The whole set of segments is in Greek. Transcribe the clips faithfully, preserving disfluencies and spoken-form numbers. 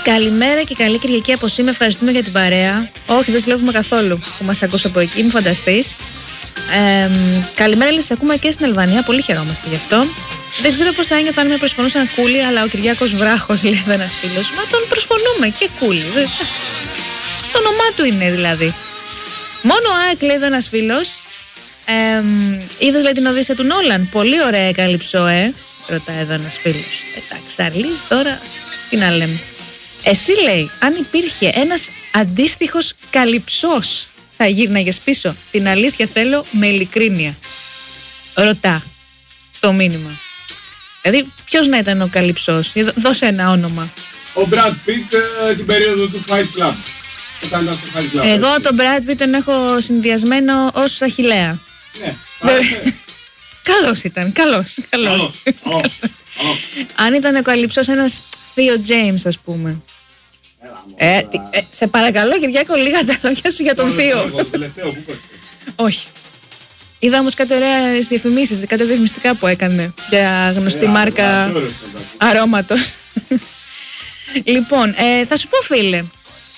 Καλημέρα και καλή Κυριακή από σήμερα. Ευχαριστούμε για την παρέα. Όχι, δεν συλλέγουμε καθόλου που μας ακούς από εκεί. Μην φανταστείς. Ε, καλημέρα, λέει, σας ακούμε και στην Αλβανία. Πολύ χαιρόμαστε γι' αυτό. Δεν ξέρω πώς θα ένιωθα αν με προσφωνούσαν Κούλι, αλλά ο Κυριάκος Βράχος, λέει εδώ ένας φίλος. Μα τον προσφωνούμε και Κούλι. Το όνομά του είναι δηλαδή. Μόνο ΑΕΚ, λέει εδώ ένας φίλος. Ε, είδες, λέει, την Οδύσσεια του Νόλαν. Πολύ ωραία καλυψό, ε. Ρωτάει εδώ ένας φίλος. Εντάξει, Αρλής, τώρα τι να λέμε. Εσύ, λέει, αν υπήρχε ένας αντίστοιχος καλυψός, θα γύρναγες πίσω? Την αλήθεια θέλω με ειλικρίνεια. Ρωτά στο μήνυμα. Δηλαδή, ποιος να ήταν ο καλυψός? Δώσε ένα όνομα. Ο Brad Pitt ε, την περίοδο του Fight Club. Όταν ήταν στο Fight Club. Εγώ τον Brad Pitt τον έχω συνδυασμένο ως Αχιλλέα. Ναι. Καλός ήταν, καλός. καλός. καλός. Αν ήταν ο καλυψός ένας Θείο Τζέιμς, ας πούμε. Ε, τι, ε, σε παρακαλώ, Κυριάκο, λίγα τα λόγια σου για τον Θείο. Το τελευταίο που είπες. Όχι. Είδα όμως κάτι ωραία διαφημίσεις, κάτι διαφημιστικά που έκανε για γνωστή ε, μάρκα αρώματος. Λοιπόν, ε, θα σου πω, φίλε,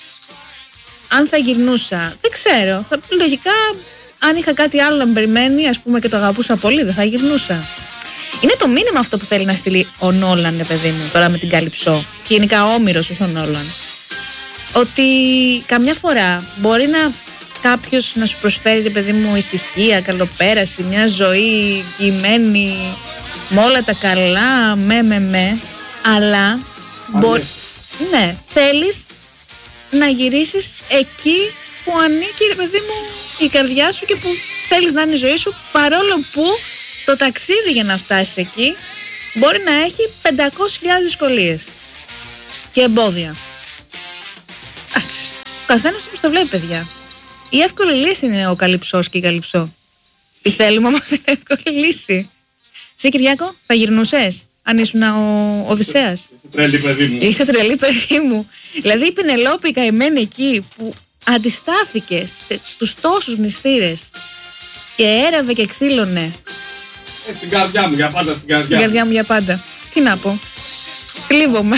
αν θα γυρνούσα, δεν ξέρω. Θα, λογικά, αν είχα κάτι άλλο να με περιμένει, ας πούμε, και το αγαπούσα πολύ, δεν θα γυρνούσα. Είναι το μήνυμα αυτό που θέλει να στείλει ο Νόλαν, ρε παιδί μου, τώρα με την Καλυψό. Και γενικά ο Όμηρος, όχι ο Νόλαν. Ότι καμιά φορά μπορεί να κάποιος να σου προσφέρει, ρε παιδί μου, ησυχία, καλοπέραση, μια ζωή γημένη, με όλα τα καλά, με με με, αλλά μπορεί, ναι, θέλεις να γυρίσεις εκεί που ανήκει, ρε παιδί μου, η καρδιά σου και που θέλεις να είναι η ζωή σου, παρόλο που το ταξίδι για να φτάσεις εκεί μπορεί να έχει πεντακόσιες χιλιάδες δυσκολίες και εμπόδια. Εντάξει, ο καθένας όπως το βλέπει, παιδιά. Η εύκολη λύση είναι ο καλυψός και η καλυψό. Τι θέλουμε όμως την εύκολη λύση. Εσύ, Κυριάκο, θα γυρνούσες αν ήσουν ο Οδυσσέας? Είσαι τρελή, παιδί μου. Είσαι τρελή, παιδί μου. Δηλαδή η Πενελόπη καημένη εκεί που αντιστάθηκε στους τόσους μνηστήρες και έραβε και ξύλωνε. Ε, στην καρδιά μου, για πάντα στην καρδιά. Στην καρδιά μου για πάντα. Τι να πω. Κλείβομαι.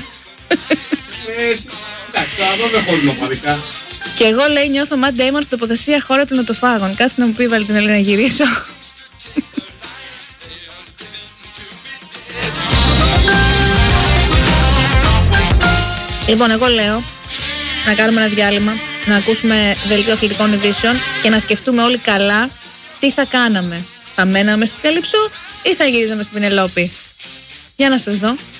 Ε, εντάξει, τώρα εδώ δεν χωρινό παλικά. Και εγώ, λέει, νιώθω Matt Damon στην τοποθεσία χώρα των νοτοφάγων. Κάτσε να μου πει, βάλει την Ελένα να γυρίσω. Λοιπόν, εγώ λέω να κάνουμε ένα διάλειμμα, να ακούσουμε δελτίο αθλητικών ειδήσεων και να σκεφτούμε όλοι καλά τι θα κάναμε. Θα μέναμε στην Καλυψό ή θα γυρίζαμε στην Πενελόπη? Για να σας δω.